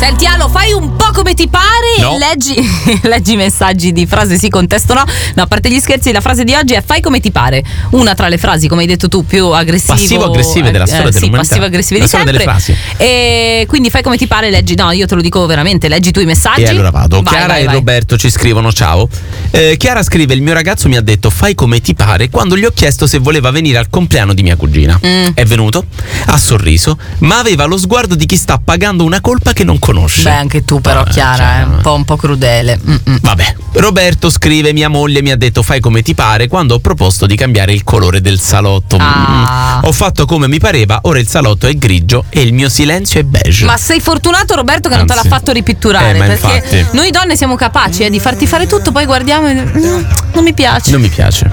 Senti Alo, fai un po' come ti pare. No. Leggi i messaggi di frase sì, contesto no. No, a parte gli scherzi, la frase di oggi è fai come ti pare. Una tra le frasi, come hai detto tu, più passivo-aggressive della storia dell'umanità. Passivo-aggressive di sempre. Delle frasi. E quindi fai come ti pare, leggi. No, io te lo dico veramente, leggi tu i messaggi. E allora vado. Vai, Chiara e Roberto ci scrivono: ciao. Chiara scrive: il mio ragazzo mi ha detto fai come ti pare quando gli ho chiesto se voleva venire al compleanno di mia cugina. È venuto, ha sorriso, ma aveva lo sguardo di chi sta pagando una colpa che non conosce. Beh, anche tu però Chiara, è un po' crudele. Vabbè. Roberto scrive: mia moglie mi ha detto fai come ti pare quando ho proposto di cambiare il colore del salotto. Ho fatto come mi pareva, ora il salotto è grigio e il mio silenzio è beige. Ma sei fortunato Roberto che non te l'ha fatto ripitturare, perché infatti. noi donne siamo capaci di farti fare tutto, poi guardiamo e non mi piace. Non mi piace.